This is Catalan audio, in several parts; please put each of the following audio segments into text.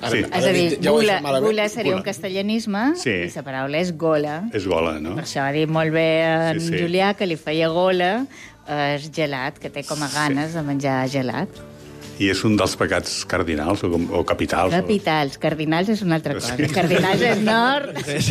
Sí. És a dir, gula seria un castellanisme i la paraula és gola. És gola, no? Per això ha dit molt bé en Julià que li feia gola és gelat, que té com a ganes de menjar gelat. I és un dels pecats cardinals o capitals? Capitals. Cardinals és una altra cosa. Cardinals és nord.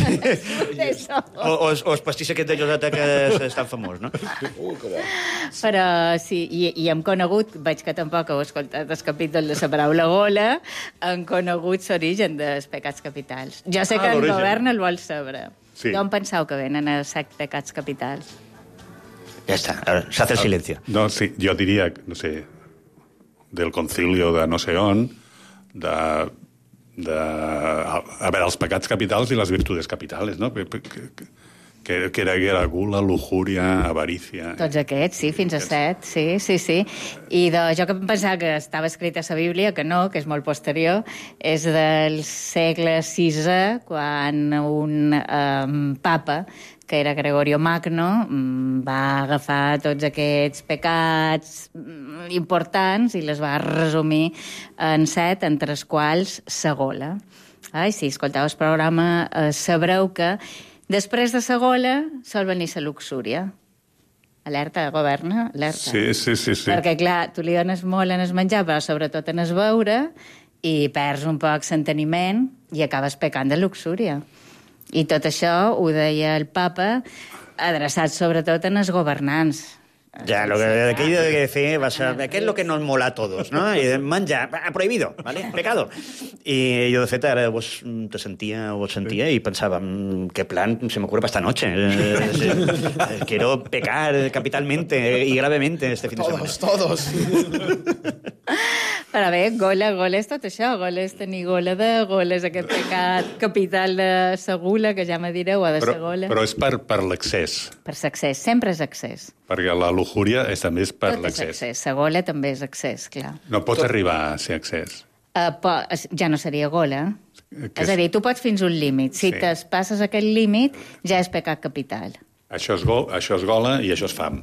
O el pastís aquest de Joseta que és tan famós, no? Però sí, i hem conegut, veig que tampoc heu escoltat el capítol de la paraula gola, hem conegut l'origen dels pecats capitals. Jo sé que el govern el vol saber. D'on penseu que venen els 7 pecats capitals? Ja està, s'ha fet silenci. No, sí, jo diria, no sé, del concilio de no sé on, a veure, els pecats capitals i les virtudes capitals, no? Que era gula, lujuria, avarícia... Tots aquests, sí, fins a 7, sí. I jo que pensava que estava escrit a la Bíblia, que no, que és molt posterior, és del segle VI, quan un papa, que era Gregorio Magno, va agafar tots aquests pecats importants i les va resumir en 7, entre els quals la gola. Si escolteu el programa, sabreu que després de la gola sol venir la luxúria. Alerta, governa, alerta. Sí. Perquè, clar, tu li dones molt en el menjar, però sobretot en el beure, i perds un poc l'enteniment i acabes pecant de luxúria. I tot això ho deia el papa, adreçat sobretot en els governants. Ja, lo que aquello de fer va ser... ¿Qué es lo que nos mola a todos? ¿no? I menjar, prohibido, ¿vale? Pecado. I jo, de fet, ara vos sentia i pensava, ¿qué plan se me ocurre para esta noche? Quiero pecar capitalmente y gravemente este fin de semana. Todos. Però bé, gola és tot això. Gola és tenir gola és aquest pecat capital de la gula, que ja me direu, o de la gola. Però és per l'excés. Per l'excés, sempre és excés. Perquè la lujuria també és per l'excés. La gola també és excés, clar. No pots arribar a ser excés. Ja no seria gola. És a dir, tu pots fins un límit. Si te passes aquest límit, ja és pecat capital. Això és gola i això és fam.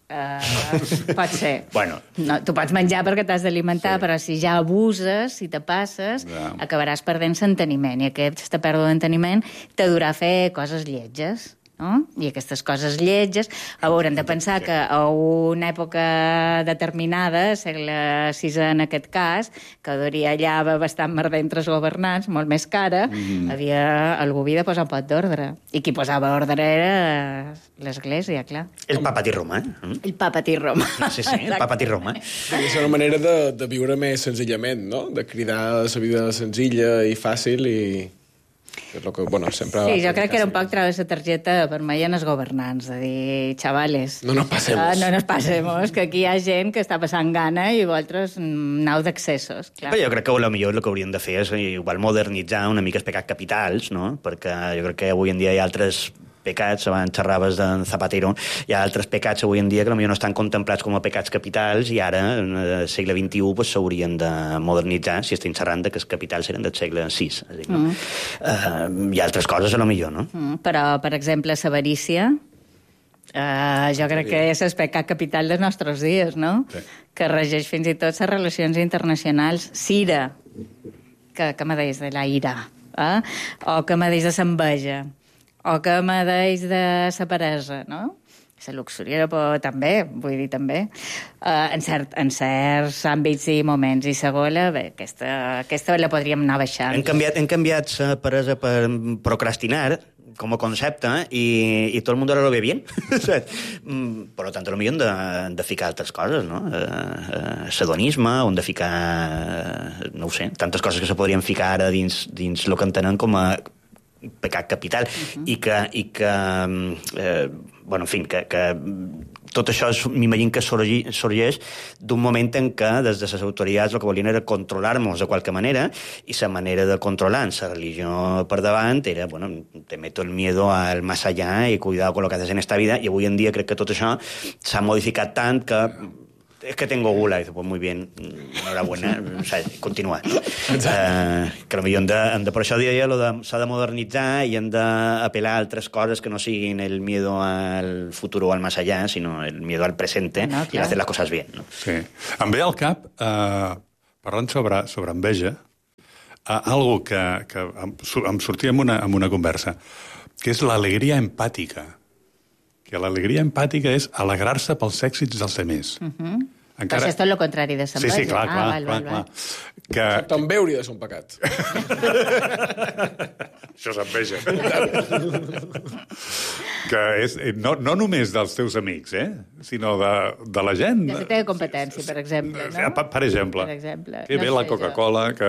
Pot ser. Bueno. No, tu pots menjar perquè t'has d'alimentar, però si ja abuses, si te passes, acabaràs perdent l'enteniment. I aquesta pèrdua d'enteniment te durà a fer coses lletges. No? I aquestes coses lletges haurem de pensar que a una època determinada, segle VI en aquest cas, que duria allà bastant merder entre els governants, molt més cara, algú havia de posar un pot d'ordre. I qui posava ordre era l'Església, clar. El Papa di Roma, El Papa di Roma. Sí, el Papa di Roma. És una manera de viure més senzillament, no? De cridar a la vida senzilla i fàcil i... És lo que, bueno, sempre... Sí, jo crec que era un poc treure la targeta vermella en els governants, de dir, xavales... No nos pasemos. No nos pasemos, que aquí hi ha gent que està passant gana i vosaltres nau d'accessos. Però jo crec que potser el que hauríem de fer és igual modernitzar una mica els pecats capitals, no? Perquè jo crec que avui en dia hi ha altres pecats, abans xerraves de Zapatero, hi ha altres pecats avui en dia que potser no estan contemplats com a pecats capitals i ara, en el segle XXI, s'haurien de modernitzar si estem xerrant que els capitals eren del segle VI. Dir, no? Hi ha altres coses, a lo millor, no? Però, per exemple, l'avarícia, jo crec que és el pecat capital dels nostres dies, no? Sí. Que regeix fins i tot les relacions internacionals. Cira, que me deies de la ira, o que me deies de l'enveja, o que me deies de la peresa, no? La luxúria, però també, vull dir, també. En certs àmbits i moments. I la gola, bé, aquesta la podríem anar baixant. Hem canviat la peresa per procrastinar, com a concepte, i tot el món ara lo ve bien. Per tant, potser hem de ficar altres coses, no? Sedonisme, on de ficar, no ho sé, tantes coses que se podrien ficar ara dins el que entenen com a pecat capital, i que bueno, en fi, que tot això m'imagino que sorgeix d'un moment en què des de les autoritats el que volien era controlar-nos de qualque manera, i la manera de controlar la religió per davant era, bueno, te meto el miedo al más allá y cuidado con lo que haces en esta vida, i avui en dia crec que tot això s'ha modificat tant que es que tengo gula. Y dice, pues muy bien, enhorabuena, o sea, continua. Que potser per això deia, s'ha de modernitzar i hem d'apel·lar a altres coses que no siguin el miedo al futuro o al más allá, sino el miedo al presente, y hacer las cosas bien. No? Sí. Em ve al cap, parlant sobre enveja, algo que em sortia en una conversa, que és l'alegria empàtica. Que l'alegria empàtica és alegrar-se pels èxits dels altres. Encara... Però això és tot el contrari de s'enveja. Sí, clar. També hauria de ser un pecat. Això s'enveja. Que és no només dels teus amics, sinó de la gent. De la teva competència, per exemple, no? Per exemple. Que bé la Coca-Cola, que...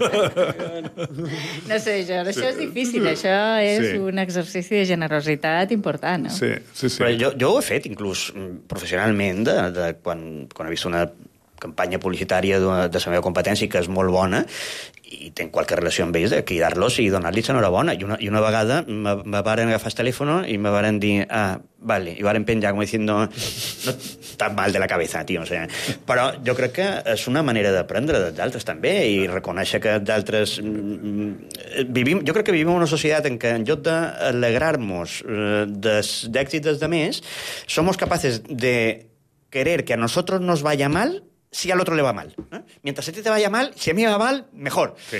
No sé, això és difícil, això és un exercici de generositat important, no? Sí. Però jo ho he fet, inclús professionalment, quan he vist una campanya publicitària de la meva competència que és molt bona i tenc qualque relació amb ells, de cridar-los i donar-los enhorabona. I una vegada me varen agafar el telèfon i me varen dir, vale, i varen penjar com diciendo, no tan mal de la cabeza, tio. O sea, però jo crec que és una manera d'aprendre d'altres també i reconèixer que d'altres... Jo crec que vivim en una societat en què en lloc d'alegrar-nos d'èxits dels demés, somos capaces de querer que a nosotros nos vaya mal si al otro le va mal. Mientras a ti te vaya mal, si a mi me va mal, mejor. Sí.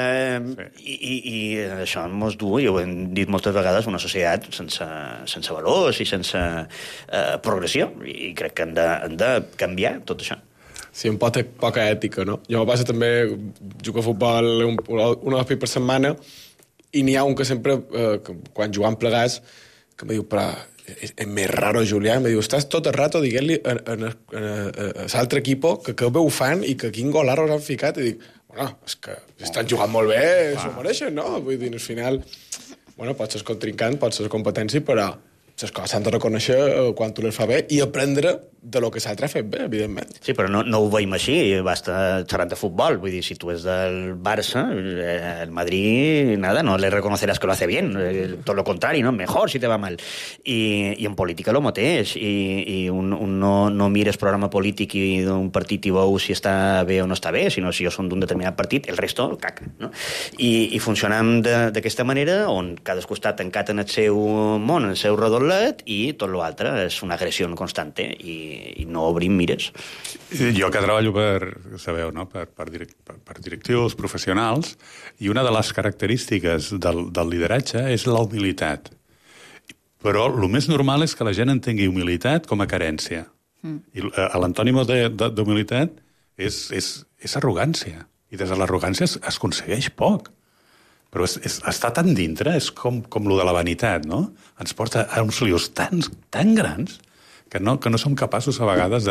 I això mos du, i ho hem dit moltes vegades, una societat sense valors i sense progressió. I crec que hem de canviar tot això. Sí, un poca ètica, no? Jo me passa també, jugo a futbol una vegada per setmana i n'hi ha un que sempre, quan jugam plegats, que em diu, però és més raro, Julià, em diu, estàs tot el rato dient-li a l'altre equipo que bé ho fan i que quin gol han ficat, i dic, bueno, és que estan jugant molt bé, s'ho mereixen, no? Vull dir, al final, bueno, pots ser contrincant, pots ser competència, però les coses s'han de reconèixer quan tu les fa bé i aprendre de lo que s'altre ha fet bé, evidentment. Sí, però no ho veiem així, basta xerrar de futbol. Vull dir, si tu és del Barça, el Madrid, nada, no le reconocerás que lo hace bien, todo lo contrario, ¿no? Mejor si te va mal. I en política lo mateix, i un no mires programa polític i d'un partit i veus si està bé o no està bé, sinó si jo som d'un determinat partit, el resto, caca, no? I funcionam d'aquesta manera, on cadascú està tancat en el seu món, en el seu redollet, i tot l'altre és una agressió constante i no obrim mires. Jo que treballo sabeu, no? per directius professionals, i una de les característiques del lideratge és la humilitat. Però el més normal és que la gent entengui humilitat com a carència. I l'antònim d'humilitat és arrogància. I des de l'arrogància es aconsegueix poc. Però està tan dintre, és com lo de la vanitat, no? Ens porta a uns lios tan grans que no som capaços a vegades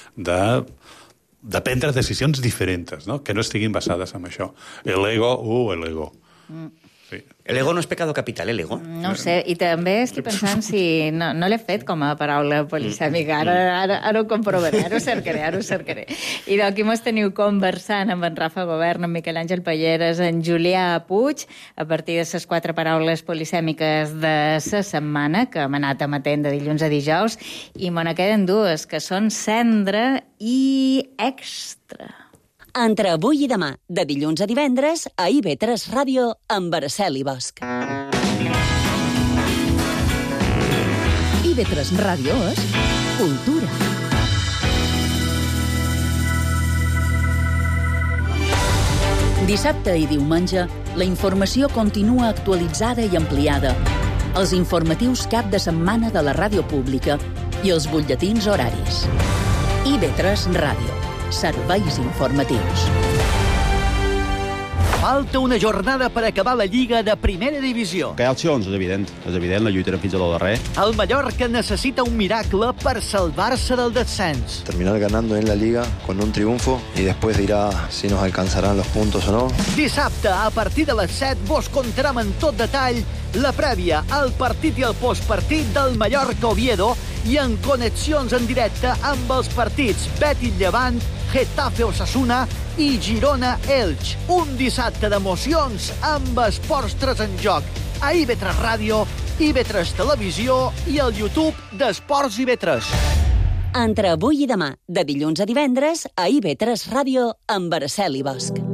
de prendre decisions diferents, no? Que no estiguin basades en això. L'ego. Sí. El ego no és pecado capital, el ego. No ho sé, i també estic pensant si no l'he fet com a paraula polisèmica. Ara ho comprovaré, ara ho cercaré. I d'aquí mos teniu conversant amb en Rafa Govern, en Miquel Àngel Palleres, en Julià Puig, a partir de les 4 paraules polisèmiques de la setmana, que hem anat emetent de dilluns a dijous, i me ne queden 2, que són cendra i extra. Entre avui i demà, de dilluns a divendres, a IB3 Ràdio, amb Araceli Bosch. IB3 Ràdio és cultura. Dissabte i diumenge, la informació continua actualitzada i ampliada. Els informatius cap de setmana de la ràdio pública i els butlletins horaris. IB3 Ràdio. Serveis informatius. Falta una jornada per acabar la Lliga de Primera Divisió. Que hi ha opcions, és evident, la lluitarem fins a lo darrer. El Mallorca necessita un miracle per salvar-se del descens. Terminar ganando en la Liga con un triunfo y después dirá si nos alcanzarán los puntos o no. Dissabte, a partir de les 7, vos contarem en tot detall la prèvia, el partit i el postpartit del Mallorca-Oviedo i en connexions en directe amb els partits Betis-Llevant, Getafe-Osasuna i Girona-Elx. Un dissabte d'emocions amb esports 3 en joc. A IB3 Ràdio, IB3 Televisió i el YouTube d'Esports IB3. Entre avui i demà, de dilluns a divendres, a IB3 Ràdio, amb Araceli Bosch.